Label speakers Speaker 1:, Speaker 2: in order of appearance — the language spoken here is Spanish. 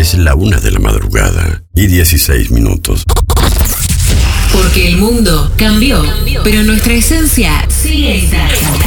Speaker 1: Es la 1:16 a.m.
Speaker 2: Porque el mundo cambió, pero nuestra esencia sigue intacta.